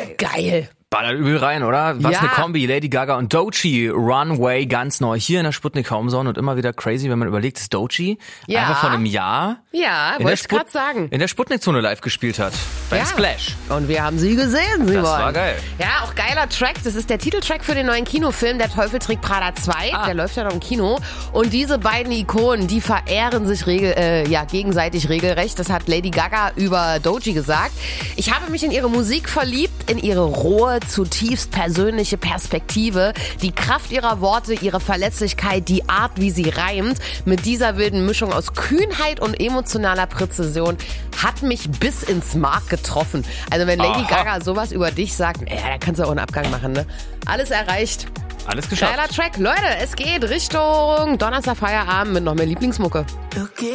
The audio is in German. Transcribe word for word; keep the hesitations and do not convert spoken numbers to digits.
Runway. Geil. Ballert übel rein, oder? Was Ja. eine Kombi, Lady Gaga und Doechii, Runway, ganz neu hier in der Sputnik Homezone und immer wieder crazy, wenn man überlegt, dass Doechii Ja. einfach vor einem Jahr Ja, in der, wollte ich Sput- gerade sagen. in der Sputnik-Zone live gespielt hat. Beim Ja. Splash. Und wir haben sie gesehen, Simon. Das war geil. Ja, auch geiler Track. Das ist der Titeltrack für den neuen Kinofilm Der Teufel trägt Prada zwei. Ah. Der läuft ja noch im Kino. Und diese beiden Ikonen, die verehren sich regel, äh, ja, gegenseitig regelrecht. Das hat Lady Gaga über Doechii gesagt. Ich habe mich in ihre Musik verliebt, in ihre rohe, zutiefst persönliche Perspektive, die Kraft ihrer Worte, ihre Verletzlichkeit, die Art, wie sie reimt. Mit dieser wilden Mischung aus Kühnheit und emotionaler Präzision hat mich bis ins Mark getroffen. Also wenn Lady Aha. Gaga sowas über dich sagt, ja, da kannst du auch einen Abgang machen, ne? Alles erreicht. Alles geschafft. Geiler Track. Leute, es geht Richtung Donnerstag Feierabend mit noch mehr Lieblingsmucke.